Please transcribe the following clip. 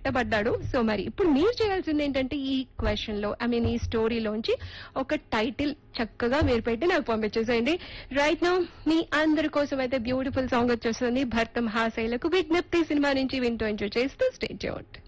పట్టబడ్డాడు. So మరి ఇప్పుడు మీరు చేయాల్సింది ఏంటంటే ఈ క్వశ్చన్ లో ఈ స్టోరీలోంచి ఒక టైటిల్ చక్కగా మీరు పెట్టి నాకు పంపించేసేయండి. రైట్ నౌ మీ అందరి కోసం అయితే బ్యూటిఫుల్ సాంగ్ వచ్చేస్తుంది. భర్తం హాసైలకు విజ్ఞప్తి సినిమా నుంచి వింటూ ఎంజాయ్ చేస్తూ స్టే ట్యూన్డ్.